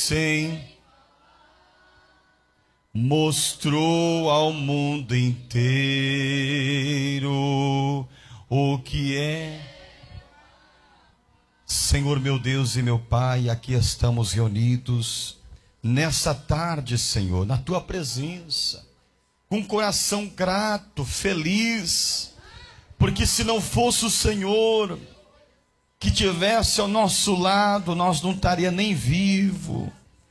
sem mostrou ao mundo inteiro o que é. Senhor meu Deus e meu Pai, aqui estamos reunidos nessa tarde, Senhor, na Tua presença, com um coração grato, feliz, porque se não fosse o Senhor que tivesse ao nosso lado, nós não estaria nem vivo.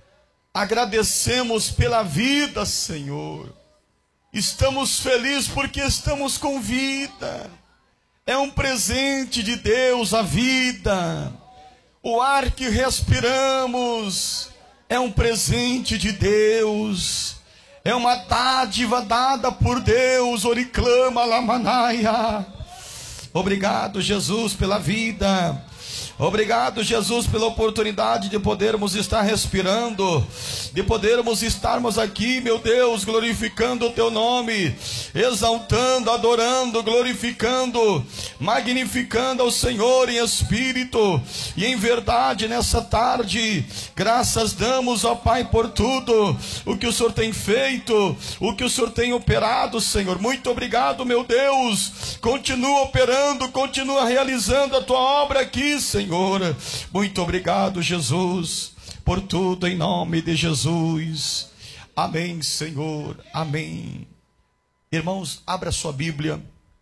Agradecemos pela vida, Senhor. Estamos felizes porque estamos com vida. É um presente de Deus a vida. O ar que respiramos é um presente de Deus. É uma dádiva dada por Deus. Oriclama lamanaia. Obrigado, Jesus, pela vida. Obrigado, Jesus, pela oportunidade de podermos estar respirando, de podermos estarmos aqui, meu Deus, glorificando o Teu nome, exaltando, adorando, glorificando, magnificando ao Senhor em espírito e em verdade nessa tarde. Graças damos, ó Pai, por tudo o que o Senhor tem feito, o que o Senhor tem operado, Senhor. Muito obrigado, meu Deus. Continua operando, continua realizando a Tua obra aqui, Senhor. Muito obrigado, Jesus, por tudo em nome de Jesus. Amém, Senhor. Amém. Irmãos, abra sua Bíblia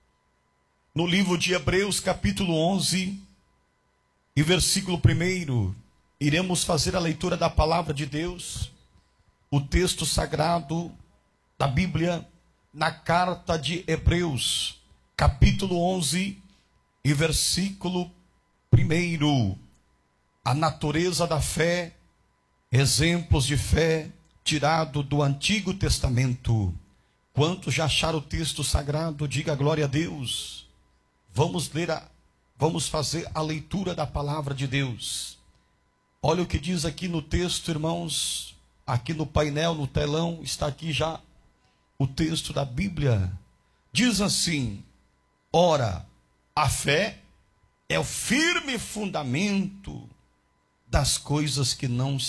no livro de Hebreus, capítulo 11 e versículo 1. Iremos fazer a leitura da palavra de Deus, o texto sagrado da Bíblia, na carta de Hebreus, capítulo 11 e versículo 1. A natureza da fé, exemplos de fé tirado do Antigo Testamento. Quantos já acharam o texto sagrado? Diga glória a Deus. Vamos fazer a leitura da palavra de Deus. Olha o que diz aqui no texto, irmãos. Aqui no painel, no telão, está aqui já o texto da Bíblia. Diz assim: ora, a fé é o firme fundamento das coisas que não